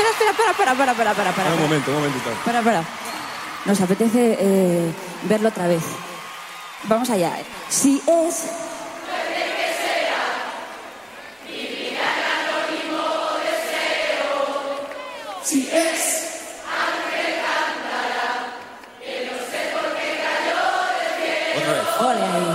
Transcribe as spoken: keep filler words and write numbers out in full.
espera, espera, para, para, para, para, para, para. Un momento, un momentito. Para, para. Nos apetece eh, verlo otra vez. Vamos allá. Si es... Si es... Otra vez. Ole ahí.